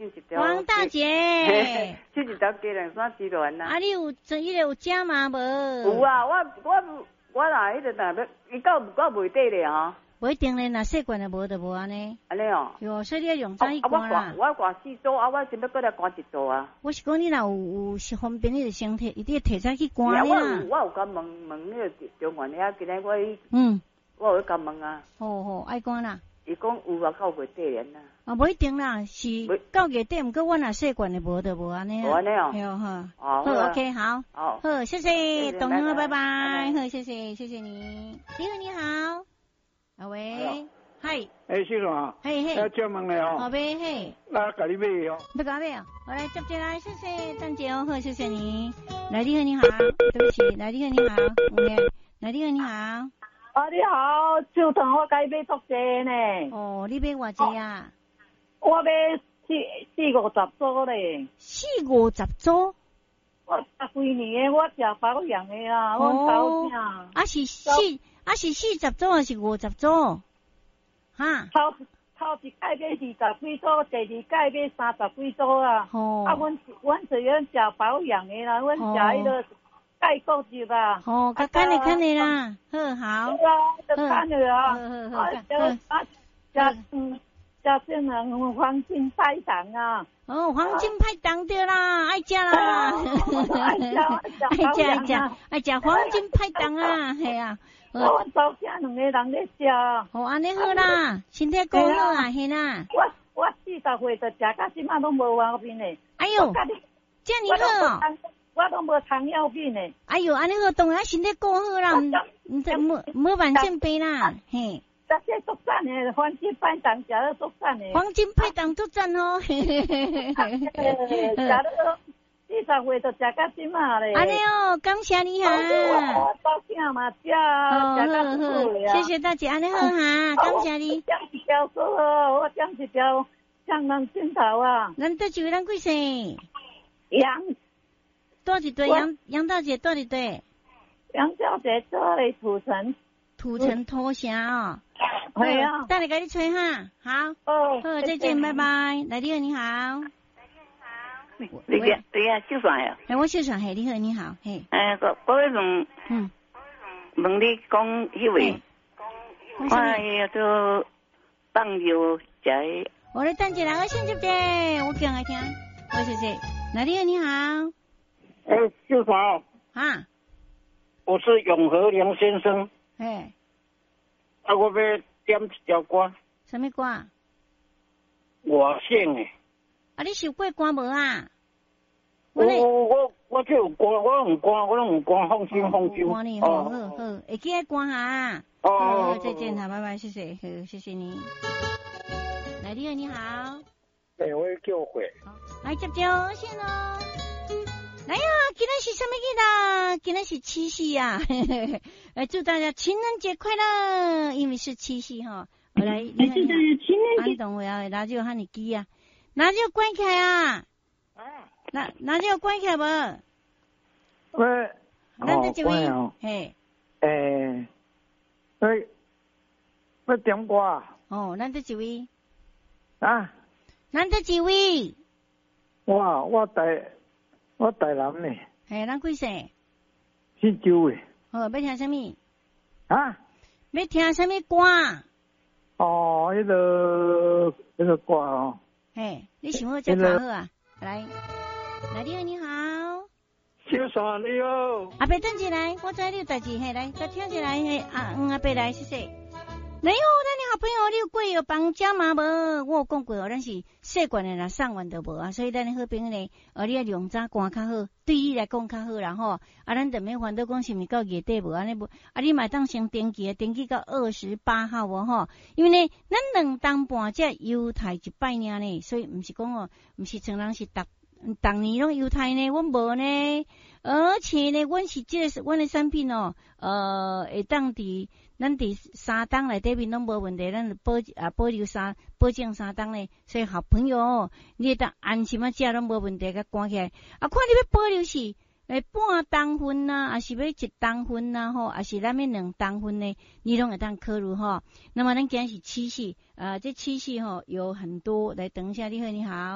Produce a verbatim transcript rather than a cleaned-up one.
一条。 王大姐， 这一条鸡两三只卵呐。 啊，你有这迄个有食吗？无？ 有啊，我我我若迄个若要，伊到我袂得咧吼。 不一定咧，若习惯就无就无安尼。 安尼哦。 哟，所以你要用早一罐啦。 我我挂四组，啊，我想要过来挂一组啊。 我是讲你若有有是方便，你就先摕，一定摕早去挂咧啦。我有我有甲问问迄个中原遐，今日我嗯， 我有甲问啊。 好好，爱挂啦。 伊讲有啊，到月底连啦。 啊，不一定啦，是到月底，毋过我若习惯就无就无安尼啊。 无安尼哦。 对哦， 好。 好 ，OK， 好。 好。 好，谢谢董형아，拜拜。好，谢谢，谢谢你。你好，你好。啊喂。嗨， 诶，先生啊， 嘿嘿， 要借问你哦， 好呗嘿， 那甲你买哦， 不搞买哦，我来接进来，谢谢邓姐哦，好，谢谢你，来你好你好，对不起，来你好你好 ，OK， 来你好你好， 啊你好，就同我该买足济呢， 哦，你买偌济啊？ 我买四四五十组咧， 四五十组？ 我十几年的，我食保养的啊，我头疼， 啊是四啊是四十组还是五十组？哈， 头头一届买二十几组，第二届买三十几组啊。哦。啊，阮阮是阮食保养的啦，阮食迄个钙固醇啊。 哦，较简的简的啦，好好。 对啊，就简的啊。 好好好。 啊，食嗯食这两黄金派糖啊。 哦，黄金派糖对啦，爱食啦。 爱食爱食爱食爱食黄金派糖啊，系啊。 我早起两个人咧食， 哦，安尼好啦，身体够好啊，嘿啦。 我我四十岁就食到即马都无毛病嘞。 哎呦，这样好哦。 我都无糖尿病嘞。 哎呦，安尼好，当然身体够好啦，唔唔无无慢性病啦，嘿。 这些足赞的，黄金派糖食了足赞的。 黄金派糖足赞哦，嘿嘿嘿嘿嘿。食了。四十岁就食到即马咧， 安尼哦，感谢你哈。 我早请嘛食，食到好咧。 谢谢大姐，安尼好哈，感谢你。 讲一条说哦，我讲一条向人镜头啊。 咱得几咱几岁？ 杨， 多几对杨杨大姐多几对？ 杨小姐做嘞土城， 土城拖鞋哦。 系啊。 等你给你吹哈，好。哦。好，再见，拜拜。来弟你好。 你个对呀，秀爽呀！ 哎，我秀爽，嘿，你好，你好，嘿。 哎，我我要问， 嗯， 问你讲迄位，我呀都放油食。 我来等一下，我先接电，我讲来听。我谢谢。哪里你好？ 哎，秀爽。 啊。 我是永和梁先生。 哎。 啊，我要点一条歌。 什么歌？ 我姓诶。 啊！你受过歌无啊？ 我我我就有歌，我有歌，我拢有歌，放心放心。 歌呢？好好好，会记得歌哈。哦。好，再见，好，拜拜，谢谢，好，谢谢你。来，你好，你好。 哎，我叫会。 来接电先咯。来呀，今天是什么日啦？今天是七夕呀！来祝大家情人节快乐，因为是七夕哈。我来，你好，你好。安东，我要拿就喊你记啊。哪就关开啊？啊，哪哪就关开无？ 喂， 咱在这位， 嘿，诶，喂，喂点歌啊？ 哦，咱在这位， 啊， 咱在这位， 我我台我台南呢， 嘿，咱几岁？ 姓周诶。 哦，要听什么？ 啊？ 要听什么歌？ 哦，迄个迄个歌哦。 嘿，你想好就唱好啊！来，来你好，你好， 小爽你好， 阿伯等起来，我知你有代志，嘿，来，再听起来，嘿，啊，嗯，阿伯来，谢谢。你好，咱的好朋友，你有过有帮家吗？无，我有讲过哦，咱是习惯的啦，上完就无啊，所以咱的好朋友呢，呃，你要用早歌较好，对你来讲较好啦吼。啊，咱就免烦恼讲是毋是到月底无安尼无，啊，你嘛当先登记，登记到二十八号哦吼。因为呢，咱两当半只犹太一摆尔呢，所以毋是讲哦，毋是像人是逐逐年拢犹太呢，阮无呢。而且呢，阮是这个阮的产品哦，呃，会当伫咱伫三档内底面拢无问题，咱保啊保留三保证三档呢，所以好朋友哦，你会当安心啊食拢无问题，甲关起来。啊，看你要保留是诶半档份呐，还是要一档份呐吼，还是咱要两档份呢？你拢会当考虑吼。那么咱今日是七夕，呃，这七夕吼有很多，来等一下，你好，你好。